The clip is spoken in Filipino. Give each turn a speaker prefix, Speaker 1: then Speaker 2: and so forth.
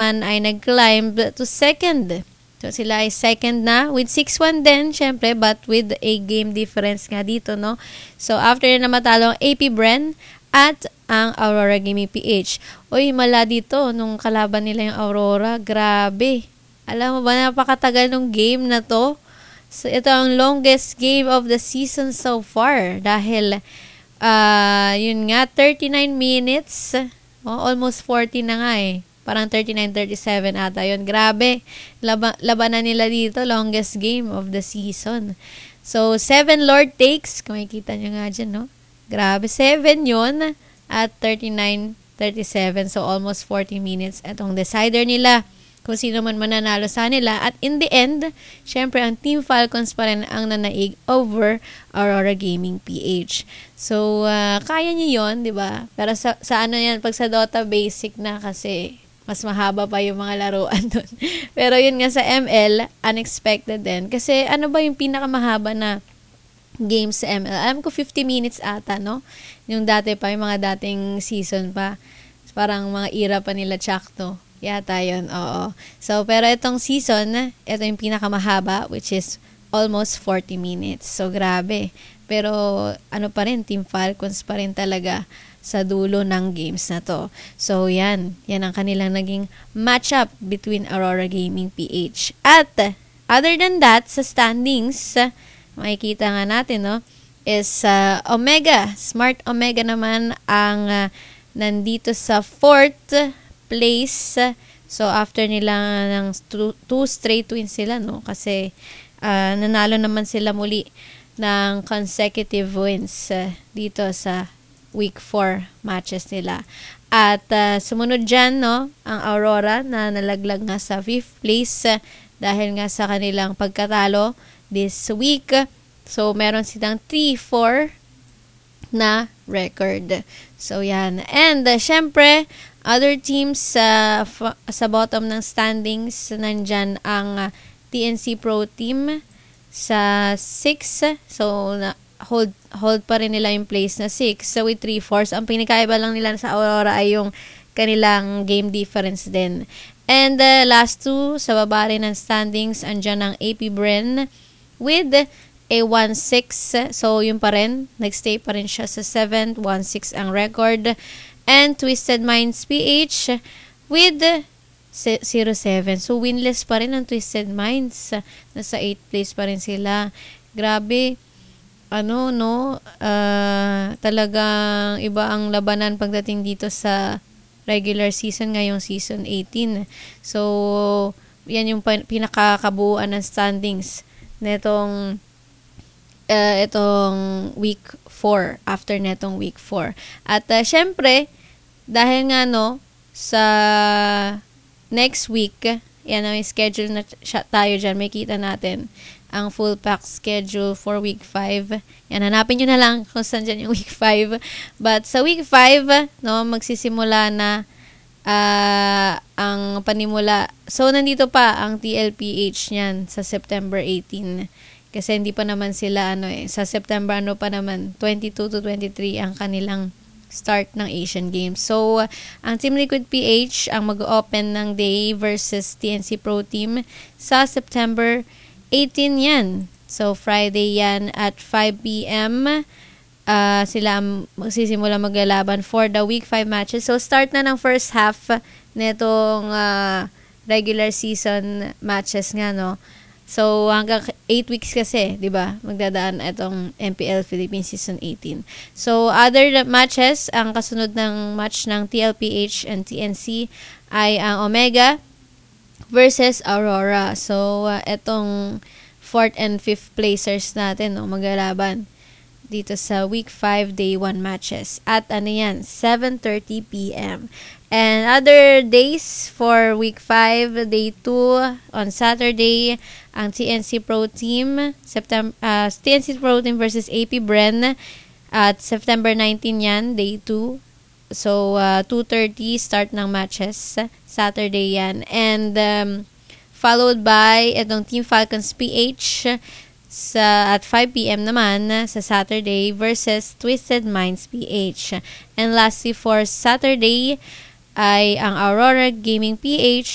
Speaker 1: naman ay nag-climb to second. So, sila ay second na with 6-1 din, syempre, but with a game difference nga dito, no? So, after na matalo ang AP Bren at ang Aurora Gaming PH. Uy, mala dito, nung kalaban nila yung Aurora, grabe. Alam mo ba, napakatagal nung game na to? So, ito ang longest game of the season so far. Dahil, yun nga, 39 minutes. Almost 40 na nga eh. Parang 39-37 ata yun. Grabe. Labanan nila dito. Longest game of the season. So, 7 Lord takes. Kung makikita nyo nga dyan, no? Grabe. 7 yun. At 39-37. So, almost 40 minutes. Itong decider nila. Kung sino man mananalo sa nila. At in the end, syempre, ang Team Falcons pa rin ang nanaig over Aurora Gaming PH. So, kaya niyo yun, di ba? Pero sa ano yan, pag sa Dota basic na kasi mas mahaba pa yung mga laruan doon. Pero yun nga sa ML, unexpected din. Kasi ano ba yung pinakamahaba na game sa ML? Alam ko 50 minutes ata, no? Yung dati pa, yung mga dating season pa. Parang mga era pa nila Chakto. Yata yun, oo. So, pero itong season, ito yung pinakamahaba, which is almost 40 minutes. So, grabe. Pero, ano pa rin, Team Falcons pa rin talaga sa dulo ng games na to. So, yan. Yan ang kanilang naging matchup between Aurora Gaming PH. At, other than that, sa standings, makikita nga natin, no, is Omega. Smart Omega naman ang nandito sa 4th place. So, after nila ng two straight wins sila, no, kasi nanalo naman sila muli ng consecutive wins dito sa week 4 matches nila. At sumunod dyan, no, ang Aurora na nalaglag nga sa 5th place dahil nga sa kanilang pagkatalo this week. So, meron silang 3-4 na record. So, yan. And, syempre, other teams sa bottom ng standings, nandyan ang TNC Pro Team sa 6. So, hold pa rin nila yung place na 6. So, with 3-4. Ang pinakaiba lang nila sa Aurora ay yung kanilang game difference din. And last two, sa baba rin ng standings, andyan ang AP Bren with a 1-6. So, yun pa rin. Nagstay pa rin siya sa 7th. 1-6 ang record. And Twisted Minds PH with 0-7. So, winless pa rin ang Twisted Minds. Nasa 8th place pa rin sila. Grabe. Talagang iba ang labanan pagdating dito sa regular season ngayong season 18. So, yan yung pinakakabuuan ng standings netong itong week 4, after netong week 4. At syempre, dahil nga sa next week, yan ang schedule na tayo dyan, may kita natin ang full pack schedule for week 5. Yan, hanapin nyo na lang kung saan dyan yung week 5. But sa week 5, magsisimula na ang panimula. So, nandito pa ang TLPH niyan sa September 18. Kasi hindi pa naman sila, sa September, pa naman, 22 to 23 ang kanilang start ng Asian Games. So, ang Team Liquid PH ang mag-open ng day versus TNC Pro Team sa September 18 yan. So, Friday yan at 5 p.m. Sila magsisimula maglalaban for the week 5 matches. So, start na ng first half netong regular season matches nga, no? So, hanggang 8 weeks kasi, di ba? Magdadaan itong MPL Philippines Season 18. So, other matches, ang kasunod ng match ng TLPH and TNC ay ang Omega versus Aurora. So, itong 4th and 5th placers natin, maglalaban dito sa week 5 day 1 matches. At 7:30 p.m. And other days for week 5, day 2, on Saturday, ang TNC Pro Team, TNC Pro Team versus AP Bren, at September 19 yan, day 2. So, 2:30 start ng matches, Saturday yan. And, followed by itong Team Falcons PH, at 5 p.m. naman sa Saturday versus Twisted Minds PH. And lastly, for Saturday, ay ang Aurora Gaming PH